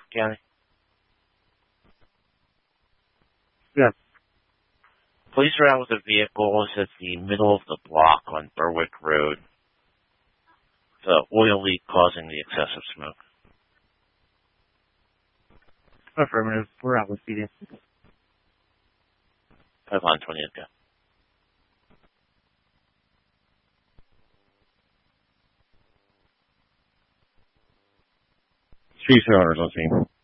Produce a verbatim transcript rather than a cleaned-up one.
County? Yes. Police are out with a vehicle at the middle of the block on Berwick Road. The oil leak causing the excessive smoke. Affirmative. We're out with P D. Pipeline twenty-eight, go. Street owners on scene.